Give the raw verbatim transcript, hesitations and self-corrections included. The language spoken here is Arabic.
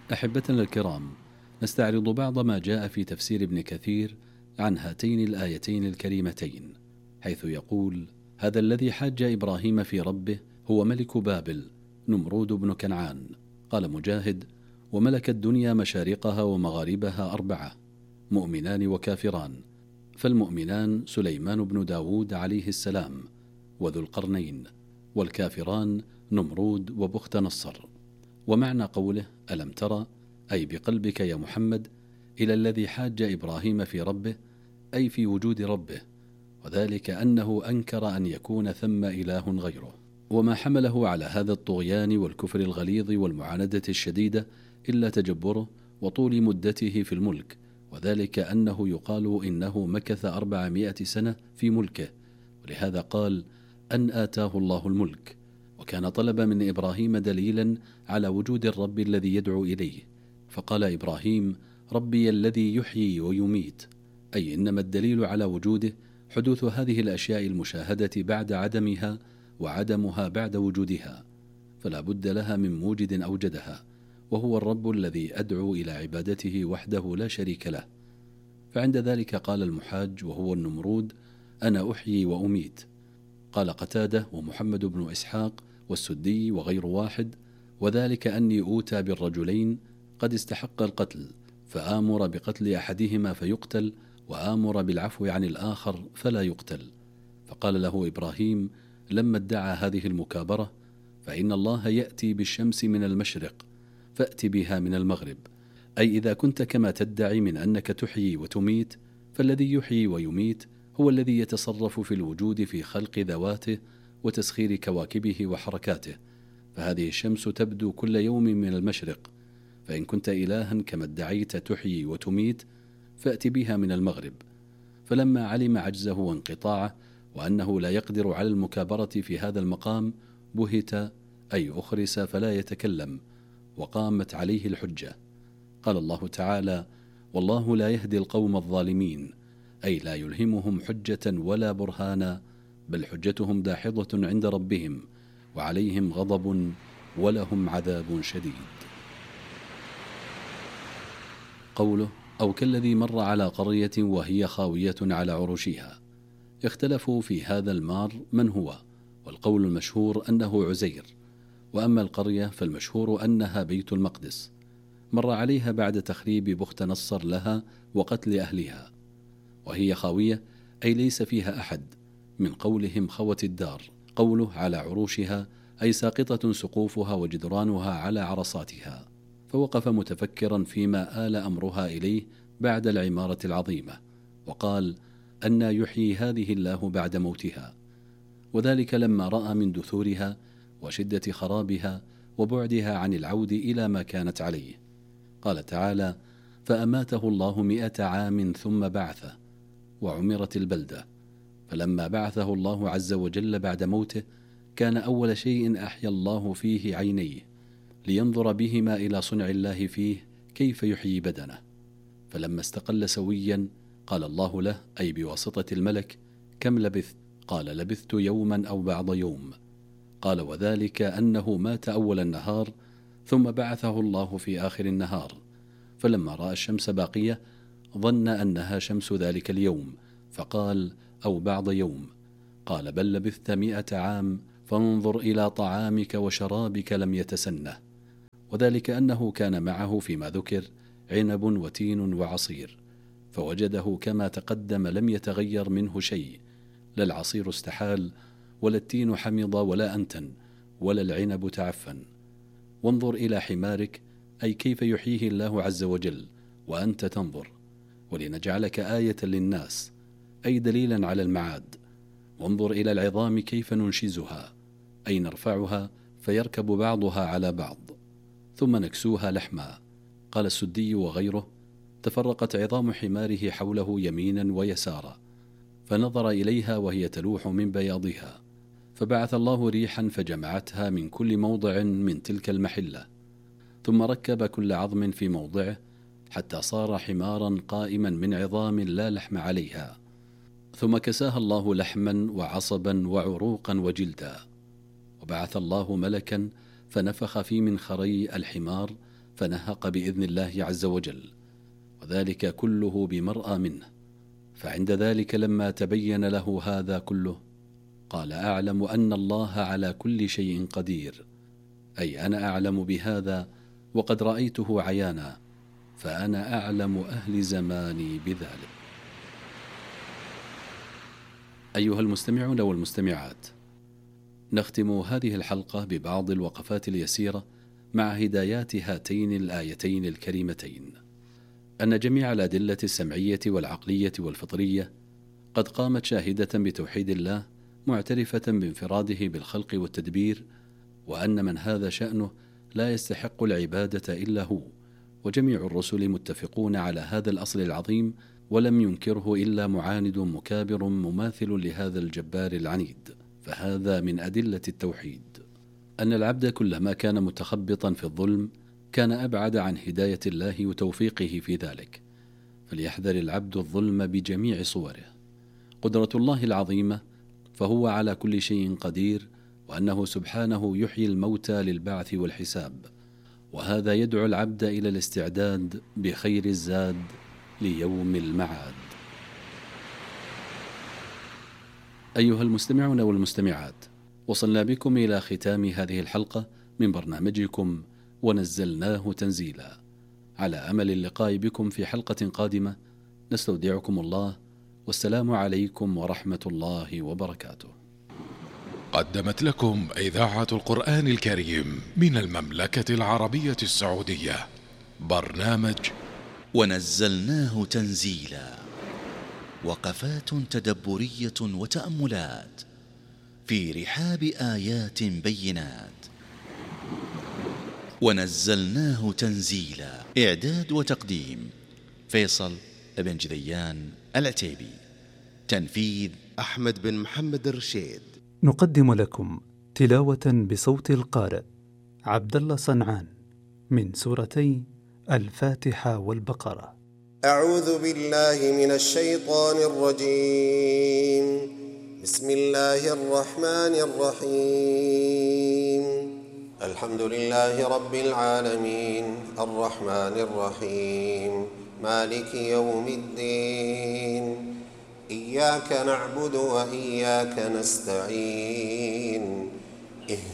أحبتنا الكرام، نستعرض بعض ما جاء في تفسير ابن كثير عن هاتين الآيتين الكريمتين، حيث يقول: هذا الذي حاج إبراهيم في ربه هو ملك بابل نمرود بن كنعان. قال مجاهد: وملك الدنيا مشارقها ومغاربها أربعة، مؤمنان وكافران، فالمؤمنان سليمان بن داود عليه السلام وذو القرنين، والكافران نمرود وبخت نصر. ومعنى قوله ألم ترى، أي بقلبك يا محمد، إلى الذي حاج إبراهيم في ربه، أي في وجود ربه، وذلك أنه أنكر أن يكون ثم إله غيره. وما حمله على هذا الطغيان والكفر الغليظ والمعاندة الشديدة إلا تجبره وطول مدته في الملك، وذلك أنه يقال إنه مكث أربعمائة سنة في ملكه، ولهذا قال أن آتاه الله الملك. وكان طلب من إبراهيم دليلا على وجود الرب الذي يدعو إليه، فقال إبراهيم: ربي الذي يحيي ويميت، أي إنما الدليل على وجوده حدوث هذه الأشياء المشاهدة بعد عدمها، وعدمها بعد وجودها، فلا بد لها من موجد أوجدها، وهو الرب الذي أدعو إلى عبادته وحده لا شريك له. فعند ذلك قال المحاج وهو النمرود: أنا أحيي وأميت. قال قتادة ومحمد بن إسحاق والسدي وغير واحد: وذلك أني أوتى بالرجلين قد استحق القتل، فآمر بقتل أحدهما فيقتل، وآمر بالعفو عن الآخر فلا يقتل. فقال له إبراهيم لما ادعى هذه المكابرة: فإن الله يأتي بالشمس من المشرق فأت بها من المغرب، أي إذا كنت كما تدعي من أنك تحيي وتميت، فالذي يحيي ويميت هو الذي يتصرف في الوجود في خلق ذواته وتسخير كواكبه وحركاته، فهذه الشمس تبدو كل يوم من المشرق، فإن كنت إلها كما ادعيت تحيي وتميت فأت بها من المغرب. فلما علم عجزه وانقطاعه وأنه لا يقدر على المكابرة في هذا المقام بهت، أي أخرس فلا يتكلم، وقامت عليه الحجة. قال الله تعالى: والله لا يهدي القوم الظالمين، أي لا يلهمهم حجة ولا برهانا، بل حجتهم داحضة عند ربهم، وعليهم غضب ولهم عذاب شديد. قوله: أو كالذي مر على قرية وهي خاوية على عروشها. اختلفوا في هذا المار من هو، والقول المشهور أنه عزير، وأما القرية فالمشهور أنها بيت المقدس، مر عليها بعد تخريب بخت نصر لها وقتل أهلها. وهي خاوية أي ليس فيها أحد، من قولهم خوت الدار. قوله على عروشها أي ساقطة سقوفها وجدرانها على عرصاتها. فوقف متفكرا فيما آل أمرها إليه بعد العمارة العظيمة، وقال: أن يحيي هذه الله بعد موتها؟ وذلك لما رأى من دثورها وشدة خرابها وبعدها عن العود إلى ما كانت عليه. قال تعالى: فأماته الله مئة عام ثم بعثه، وعمرت البلدة. فلما بعثه الله عز وجل بعد موته، كان أول شيء أحيا الله فيه عينيه، لينظر بهما إلى صنع الله فيه كيف يحيي بدنه. فلما استقل سويا قال الله له، أي بواسطة الملك: كم لبثت؟ قال: لبثت يوما أو بعض يوم. قال: وذلك أنه مات أول النهار، ثم بعثه الله في آخر النهار، فلما رأى الشمس باقية ظن أنها شمس ذلك اليوم، فقال: أو بعض يوم. قال: بل لبثت مئة عام، فانظر إلى طعامك وشرابك لم يتسنه. وذلك أنه كان معه فيما ذكر عنب وتين وعصير، فوجده كما تقدم لم يتغير منه شيء، لا العصير استحال، ولا التين حمض، ولا أنتن، ولا العنب تعفن. وانظر إلى حمارك، أي كيف يحييه الله عز وجل وأنت تنظر، ولنجعلك آية للناس، أي دليلا على المعاد. وانظر إلى العظام كيف ننشزها، أي نرفعها فيركب بعضها على بعض، ثم نكسوها لحما. قال السدي وغيره: تفرقت عظام حماره حوله يمينا ويسارا، فنظر إليها وهي تلوح من بياضها، فبعث الله ريحا فجمعتها من كل موضع من تلك المحلة، ثم ركب كل عظم في موضعه حتى صار حمارا قائما من عظام لا لحم عليها، ثم كساها الله لحما وعصبا وعروقا وجلدا. وبعث الله ملكا فنفخ في منخري الحمار، فنهق بإذن الله عز وجل، وذلك كله بمرأى منه. فعند ذلك لما تبين له هذا كله قال: أعلم أن الله على كل شيء قدير، أي أنا أعلم بهذا وقد رأيته عيانا، فأنا أعلم أهل زماني بذلك. أيها المستمعون والمستمعات، نختم هذه الحلقة ببعض الوقفات اليسيرة مع هدايات هاتين الآيتين الكريمتين: أن جميع الأدلة السمعية والعقلية والفطرية قد قامت شاهدة بتوحيد الله، معترفة بانفراده بالخلق والتدبير، وأن من هذا شأنه لا يستحق العبادة إلا هو، وجميع الرسل متفقون على هذا الأصل العظيم، ولم ينكره إلا معاند مكابر مماثل لهذا الجبار العنيد. فهذا من أدلة التوحيد، أن العبد كلما كان متخبطا في الظلم كان أبعد عن هداية الله وتوفيقه في ذلك، فليحذر العبد الظلم بجميع صوره. قدرة الله العظيمة، فهو على كل شيء قدير، وأنه سبحانه يحيي الموتى للبعث والحساب، وهذا يدعو العبد إلى الاستعداد بخير الزاد ليوم المعاد. أيها المستمعون والمستمعات، وصلنا بكم إلى ختام هذه الحلقة من برنامجكم ونزلناه تنزيلا. على أمل اللقاء بكم في حلقة قادمة، نستودعكم الله، والسلام عليكم ورحمة الله وبركاته. قدمت لكم إذاعة القرآن الكريم من المملكة العربية السعودية برنامج ونزلناه تنزيلا، وقفات تدبرية وتأملات في رحاب آيات بينات. ونزلناه تنزيلا، إعداد وتقديم فيصل بن جذيان العتيبي، تنفيذ أحمد بن محمد الرشيد. نقدم لكم تلاوة بصوت القارئ عبد الله صنعان من سورتي الفاتحة والبقرة. أعوذ بالله من الشيطان الرجيم. بسم الله الرحمن الرحيم. الحمد لله رب العالمين، الرحمن الرحيم، مالك يوم الدين، إياك نعبد وإياك نستعين.